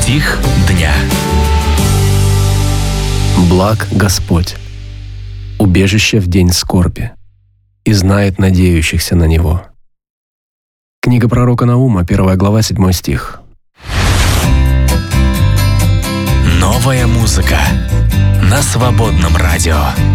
Стих дня. Благ Господь, убежище в день скорби, и знает надеющихся на Него. Книга пророка Наума, 1 глава, 7 стих. Новая музыка на Свободном радио.